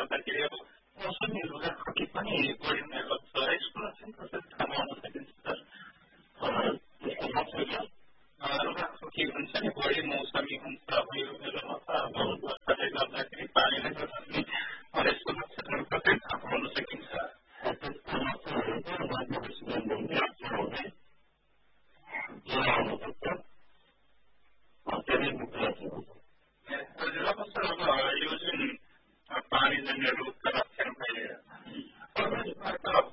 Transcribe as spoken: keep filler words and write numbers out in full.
गर्दाखेरि अब मौसमी रुगाखोकी पनि बढ्ने गर्छ है। यसको लक्षण कसरी थाहा पाउन सकिन्छ सर? त्यस्तो लक्षण रुगाखोकी हुन्छ नि, बढी मौसमी हुन्छ, अब यो बेलामा त अब वर्षाले गर्दाखेरि पानीले गर्दाखेरि यसको लक्षणहरू कसरी थाहा पाउन सकिन्छ? त्यसको लक्षणहरू चाहिँ मार्गदर्शन अब सर अब यो जुन पानीजन्य रोगका लक्षण भए